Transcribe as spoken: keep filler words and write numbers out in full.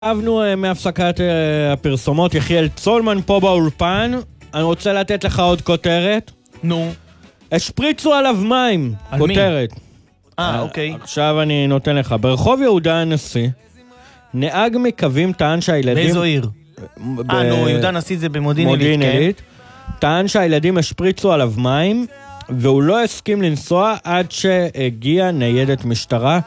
אהבנו מהפסקת הפרסומות, יחיאל צולמן פה באולפן. אני רוצה לתת לך עוד כותרת. נו. השפריצו עליו מים. על כותרת. אה, אוקיי. עכשיו אני נותן לך. ברחוב יהודה הנשיא, נהג מקווים טען שהילדים... באיזו עיר? אה, נו, יהודה הנשיא זה במודיעין עילית, עילית. טען שהילדים השפריצו עליו מים, והוא לא הסכים לנסוע עד שהגיעה ניידת משטרה.